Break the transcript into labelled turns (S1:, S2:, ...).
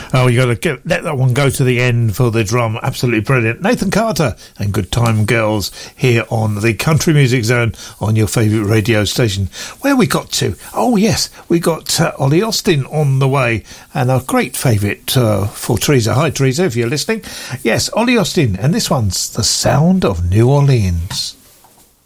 S1: Oh, you got to let that one go to the end for the drum. Absolutely brilliant. Nathan Carter and Good Time Girls here on the Country Music Zone on your favourite radio station. Where we got to? Oh, yes, we got Ollie Austin on the way, and our great favourite for Teresa. Hi, Teresa, if you're listening. Yes, Ollie Austin, and this one's The Sound of New Orleans.